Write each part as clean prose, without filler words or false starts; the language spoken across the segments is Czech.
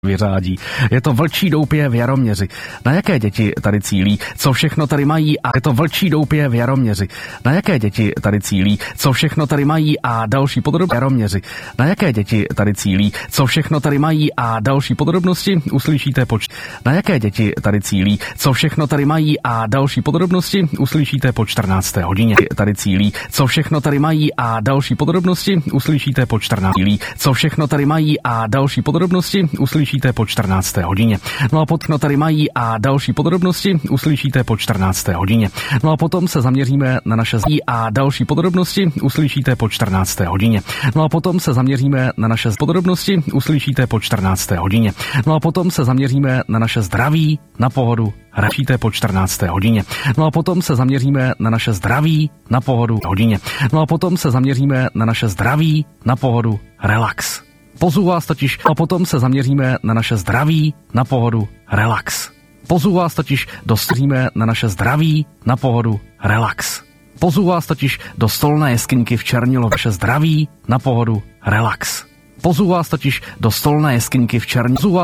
vyřádí. Je to vlčí doupě v Jaroměři. Na jaké děti tady cílí? Co všechno tady mají? A je to vlčí doupě v Jaroměři. Na jaké děti tady cílí? Co všechno tady mají? A další podrobnosti Jaroměři. Na jaké děti tady cílí? Co všechno tady mají? A další podrobnosti uslyšíte po Na jaké děti tady cílí? Co všechno tady mají? A další podrobnosti uslyšíte po 14. hodině. Tady cílí. Co všechno tady mají? A další podrobnosti uslyšíte po 14. Co všechno tady mají? A další podrobnosti uslyšíte po 14. hodině. No a potom tady mají a další podrobnosti uslyšíte po 14. hodině. No a potom se zaměříme na naše a další podrobnosti uslyšíte po 14. hodině. No a potom se zaměříme na naše podrobnosti uslyšíte po 14. hodině. No a potom se zaměříme na naše zdraví, na pohodu, hračíte po 14. hodině. No a potom se zaměříme na naše zdraví, na pohodu, hodině. No a potom se zaměříme na naše zdraví, na pohodu, relax. Pozvu vás totiž a potom se zaměříme na naše zdraví, na pohodu, relax. Pozvu vás totiž dostříme na naše zdraví, na pohodu, relax. Pozvu vás totiž do stolné jeskyňky v Černilově, vaše zdraví, na pohodu, relax. Pozvu vás totiž do stolné jeskyňky v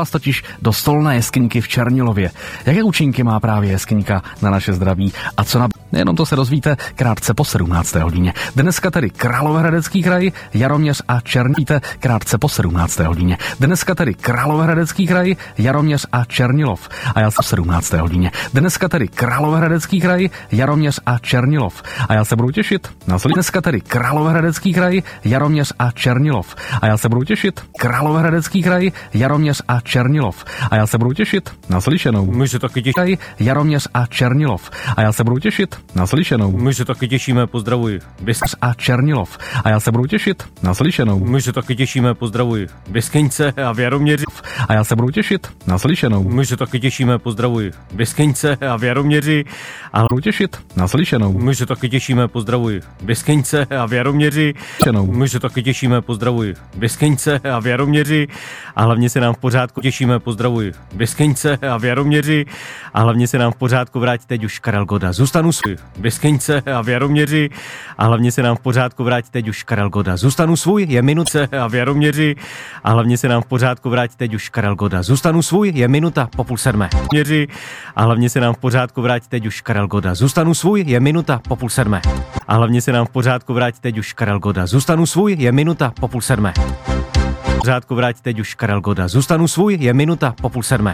Černilově. Jaké účinky má právě jeskyňka na naše zdraví a co na... Jenom to se dozvíte krátce po 17. hodině. Dneska tedy Královéhradecký kraj, Jaroměř a Černíte krátce po 17. hodině. Dneska tedy Královéhradecký kraj, Jaroměř a Černilov. A já se po 17. hodině. Dneska tedy Královéhradecký kraj, Jaroměř a Černilov. A já se budu těšit na dneska tedy Královéhradecký kraj, Jaroměř a Černilov. A já se budu těšit Královéhradecký kraj, Jaroměř a Černilov. A já se budu těšit na slyšenou. My se taky těšíme. Jaroměř a Černilov. A já se budu těšit na slyšenou. My se taky těšíme, pozdravuji. A Černilov. A já se budu těšit na slyšenou. My se taky těšíme, pozdravuji. Běskyňce a v Jaroměři. A já se budu těšit na slyšenou. My se taky těšíme, pozdravuji. Běskyňce a v Jaroměři. A budu těšit na slyšenou. My se taky těšíme, pozdravuji. Běskyňce a v Jaroměři. My se taky těšíme, pozdravuji. Běskyňce a v Jaroměři. A hlavně se nám v pořádku těšíme, pozdravuji. Běskyňce a v Jaroměři. A hlavně se nám v pořádku vrátí teď už Karel Goda. Zůstanu svůj. Běskyňce a v Jaroměři. A hlavně se nám v pořádku vrátí teď už Karel Goda. Zůstanu svůj, je minuce a v Jaroměři. A hlavně se nám v pořádku vrátí teď už Karel Goda. Zůstanu svůj, je minuta po 6:30. A hlavně se nám v pořádku vrátí teď už Karel Goda. Zůstanu svůj, je minuta po 6:30. A hlavně se nám v pořádku vrátí teď už Karel Goda. Zůstanu svůj, je minuta po 6:30. V pořádku vrátí teď už Karel Goda. Zůstanu svůj, je minuta po 6:30.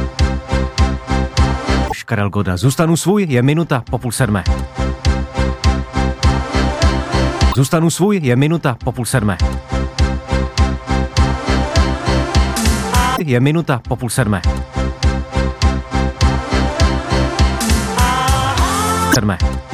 Karel Goda. Zůstanu svůj, je minuta po 6:30. Zůstanu svůj, je minuta po 6:30. Je minuta po 6:30. 7.